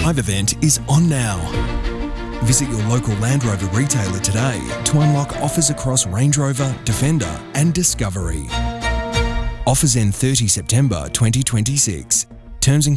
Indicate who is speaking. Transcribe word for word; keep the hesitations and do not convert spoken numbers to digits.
Speaker 1: Live event is on now. Visit your local Land Rover retailer today to unlock offers across Range Rover, Defender and Discovery. Offers end thirtieth September twenty twenty-six. Terms and